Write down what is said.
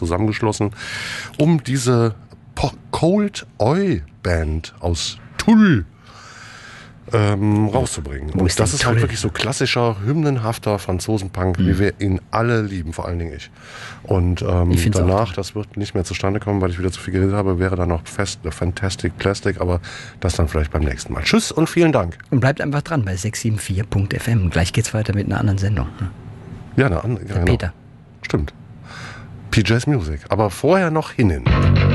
zusammengeschlossen, um diese Cold Oi Band aus Tull rauszubringen. Und das ist halt wirklich so klassischer, hymnenhafter Franzosenpunk, wie wir ihn alle lieben, vor allen Dingen ich. Und danach, das wird nicht mehr zustande kommen, weil ich wieder zu viel geredet habe, wäre dann noch Fantastic Plastic, aber das dann vielleicht beim nächsten Mal. Tschüss und vielen Dank. Und bleibt einfach dran bei 674.fm. Gleich geht's weiter mit einer anderen Sendung. Ja, genau. Peter. Stimmt. PJ's Music. Aber vorher noch Hinnen.